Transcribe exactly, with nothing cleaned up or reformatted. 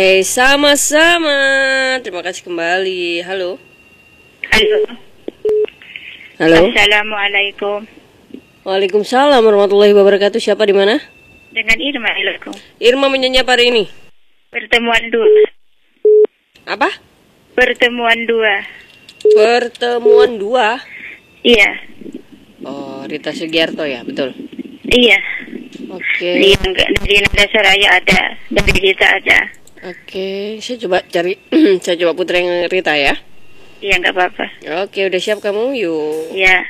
Eh, sama-sama. Terima kasih kembali. Halo. Halo. Halo. Assalamualaikum. Waalaikumsalam warahmatullahi wabarakatuh. Siapa di mana? Dengan Irma, halo. Irma menyanyi apa hari ini? Pertemuan dua. Apa? Pertemuan dua. Pertemuan dua. Iya. Oh, Rita Sugiarto ya, betul. Iya. Oke. Di, di Nada Soraya ada, dari kita ada. Oke, saya coba cari. Saya coba putra yang Rita ya. Iya, nggak apa-apa. Oke, udah siap kamu? Yuk. Iya.